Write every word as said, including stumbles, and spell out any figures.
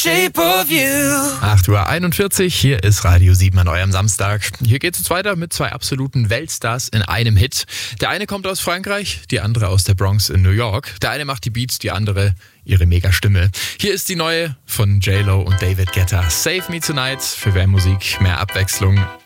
Shape of You. acht Uhr einundvierzig, hier ist Radio sieben an eurem Samstag. Hier geht es weiter mit zwei absoluten Weltstars in einem Hit. Der eine kommt aus Frankreich, die andere aus der Bronx in New York. Der eine macht die Beats, die andere ihre Mega-Stimme. Hier ist die neue von J Lo und David Guetta. Save Me Tonight. Für mehr Musik, mehr Abwechslung.